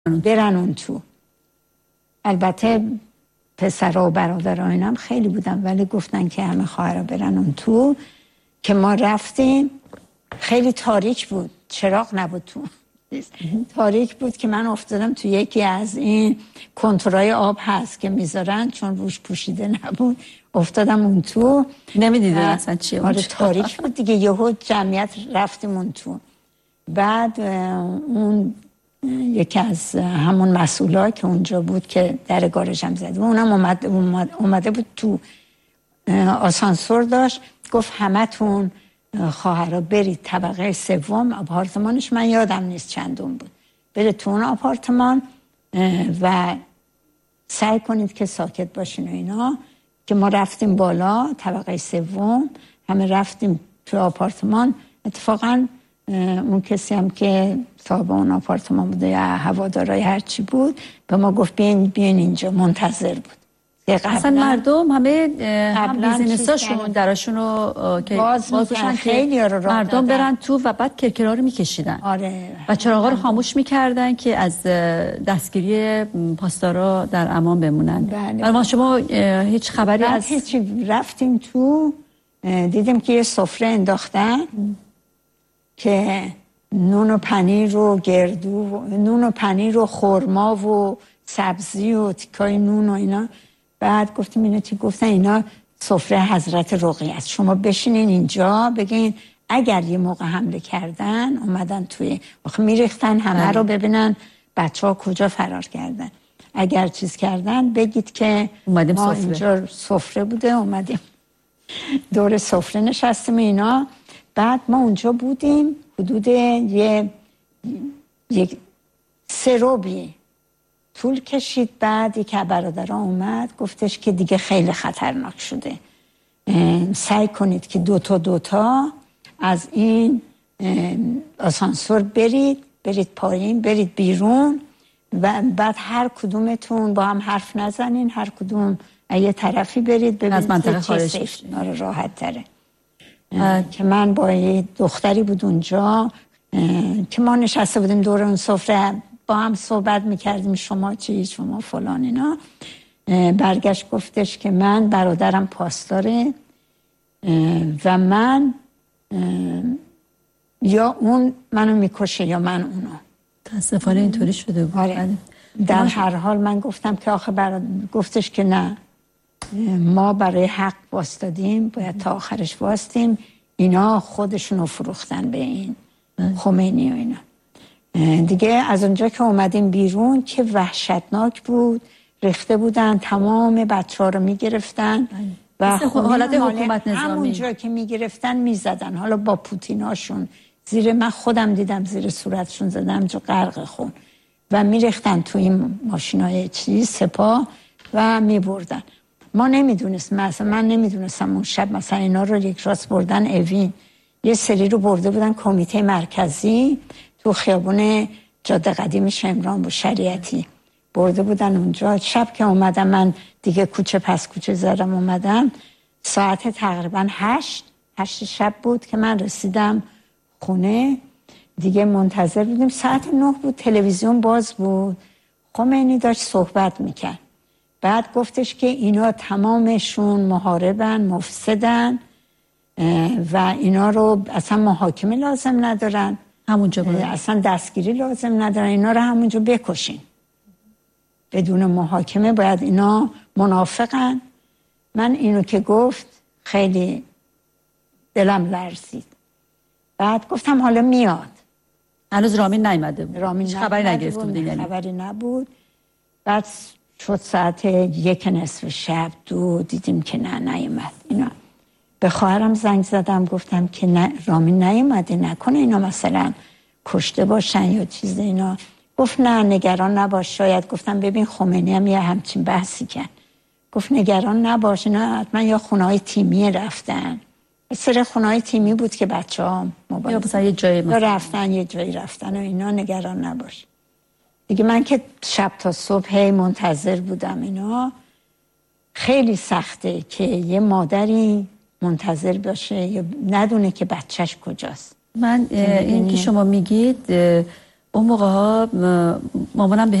برن اون تو. البته پسرها و برادرها اینم خیلی بودن ولی گفتن که همه خواهرها برن اون تو. که ما رفتیم خیلی تاریک بود، چراغ نبود تو، تاریک بود که من افتادم تو یکی از این کنتورهای آب هست که میذارن چون روش پوشیده نبود، افتادم اون تو، نمیدیدن اصلا چیه. آره تاریک بود دیگه. یهو جمعیت رفتیم اون تو. بعد اون یکی از همون مسئولا که اونجا بود که در گارژم زد و اونم اومده بود تو، آسانسور داشت، گفت همتون خواهرها برید طبقه سوم آپارتمانش، من یادم نیست چندم بود، برید تو اون آپارتمان و سعی کنید که ساکت باشین و اینا. که ما رفتیم بالا طبقه سوم، همه رفتیم تو آپارتمان. اتفاقا اون کسی هم که صاحب اون آپارتمان بوده یا هوادارای هرچی بود به ما گفت بیاین اینجا، منتظر بود. اصلا مردم همه هم بیزینساشون دراشونو که باز باشن خیلی مردم برن تو و بعد کرکرها رو میکشیدن. آره. و چراغا رو خاموش میکردن که از دستگیری پاسدارا در امان بمونن. بله. ما شما هیچ خبری از هیچی. رفتیم تو دیدیم که یه سفره انداختن که نون و پنیر و گردو، نون و پنیر و خرما و سبزی و تیکای نون و اینا. بعد گفتیم اینا چی؟ گفتن اینا سفره حضرت رقیه است، شما بشینین اینجا بگین اگر یه موقع حمله کردن اومدن توی آخه میریختن همه رو ببینن بچه ها کجا فرار کردن، اگر چیز کردن بگید که اومدیم ما سفره. اینجا سفره بوده اومدیم دور سفره نشستیم اینا. بعد ما اونجا بودیم حدود یک 3 ربعی طول کشید. بعد یک برادرها اومد گفتش که دیگه خیلی خطرناک شده، سعی کنید که دوتا از این آسانسور برید پایین، برید بیرون و بعد هر کدومتون با هم حرف نزنین، هر کدوم یه طرفی برید ببینید از منطقه خارج راحت تره. که من با یه دختری بود اونجا که ما نشسته بودیم دور اون سفره با هم صحبت میکردیم، شما چی، شما فلان اینا. برگشت گفتش که من برادرم پاسداره و من یا اون منو میکشه یا من اونو. تاسفانه اینطوری شده بود. آره. در هر حال من گفتم که آخه گفتش که نه، ما برای حق واسطادیم، باید تا آخرش واسطیم، اینا خودشونو فروختن به این خمینی و اینا. دیگه از اونجا که اومدیم بیرون که وحشتناک بود، ریخته بودن تمام بچه ها رو میگرفتن و حالت حکومت نظامی، همونجا که میگرفتن میزدن. حالا با پوتیناشون زیر، من خودم دیدم زیر صورتشون زدم جو غرق خون و میریختن تو این ماشینای چیز سپاه و میبردن. ما نمیدونست، مثلا من نمیدونستم اون شب مثلا اینا رو یک راست بردن اوین، یه سری رو برده بودن کمیته مرکزی تو خیابون جاده قدیم شمران و شریعتی برده بودن اونجا. شب که اومدم من دیگه کوچه پس کوچه زدم اومدم، ساعت تقریبا 8 شب بود که من رسیدم خونه. دیگه منتظر بودیم، ساعت 9 بود، تلویزیون باز بود، خمینی داشت صحبت میکرد. بعد گفتش که اینا تمامشون محاربن، مفسدن و اینا رو اصلا محاکمه لازم ندارن، همونجا باید اصلا دستگیری لازم ندارن، اینا رو همونجا بکشین بدون محاکمه، باید اینا منافقن. من اینو که گفت خیلی دلم لرزید. بعد گفتم حالا میاد. هنوز رامین نیامده بود، رامین خبری نگرفته بود، یعنی خبری نبود. بعد شد ساعت 1:15 2 دیدیم که نه نیامد. اینا به خواهرم زنگ زدم گفتم که نه رامین نیامده، نکنه اینا مثلا کشته باشن یا چیز اینا. گفت نه نگران نباش شاید. گفتم ببین خمینی هم یه همچین بحثی کرد. گفت نگران نباش اینا حتما یا خونه‌های تیمی رفتن، سر خونه‌های تیمی بود که بچه‌ها یا مثلا یه جایی رفتن، یه جایی رفتن و اینا، نگران نباش. دیگه من که شب تا صبح منتظر بودم. اینا خیلی سخته که یه مادری منتظر باشه یا ندونه که بچهش کجاست. من این که شما میگید اون موقع ها مامانم